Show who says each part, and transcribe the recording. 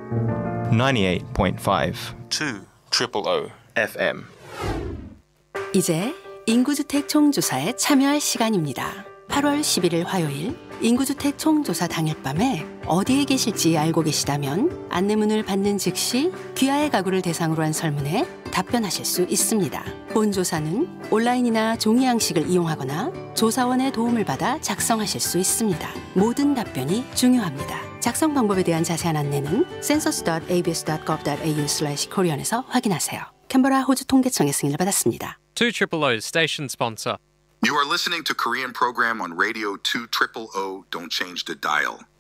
Speaker 1: 98.5 2 FM.
Speaker 2: 이제 인구주택 총조사에 참여할 시간입니다. 8월 11일 화요일 인구주택 총조사 당일 밤에 어디에 계실지 알고 계시다면 안내문을 받는 즉시 귀하의 가구를 대상으로 한 설문에 답변하실 수 있습니다. 본 조사는 온라인이나 종이 양식을 이용하거나 조사원의 도움을 받아 작성하실 수 있습니다. 모든 답변이 중요합니다. 작성 방법에 대한 자세한 안내는 census.abs.gov.au/korean에서 확인하세요. 캔버라 호주 통계청의 승인을 받았습니다.
Speaker 3: 200 station sponsor.
Speaker 4: You are listening to Korean program on radio 200. Don't change the dial.